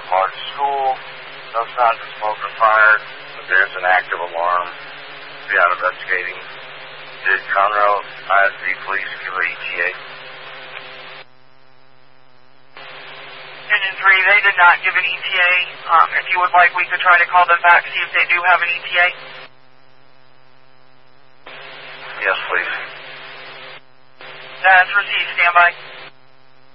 large school. No signs of smoke or fire, but there's an active alarm. Be out investigating. Did Conroe ISD police give an ETA? Engine 3, they did not give an ETA. If you would like, we could try to call them back, see if they do have an ETA. Yes, please. That's received. Stand by.